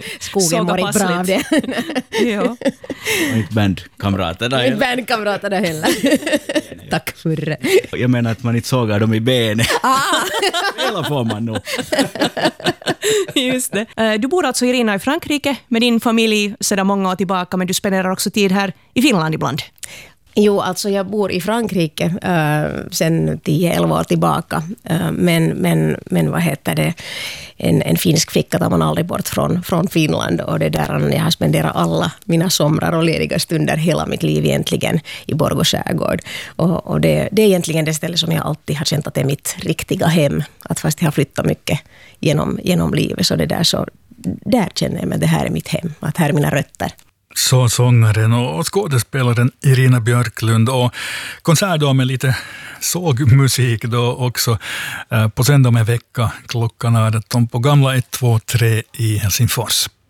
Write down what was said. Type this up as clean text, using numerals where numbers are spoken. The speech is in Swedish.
Skogen mår inte bra av det. Ja. Och inte bandkamraterna. Inte bandkamraterna heller. Tack för det. Jag menar att man inte sågar dem i benet. Hela får man nog. Just det. Du bor alltså, Irina, i Frankrike med din familj sedan många år tillbaka, men du spenderar också tid här i Finland ibland. Jo, alltså jag bor i Frankrike sedan 10-11 år tillbaka. Men vad heter det? En finsk flicka tar man aldrig bort från Finland. Och det där jag har spenderat alla mina somrar och lediga stunder hela mitt liv egentligen i Borgå skärgård. Och det är egentligen det ställe som jag alltid har känt att det är mitt riktiga hem. Att fast jag har flyttat mycket genom livet så där känner jag mig det här är mitt hem. Att här är mina rötter. Så sångaren och skådespelaren Irina Björklund, och konsert då med lite sågmusik då också på söndag med vecka klockan 18 på Gamla 123 i Helsingfors.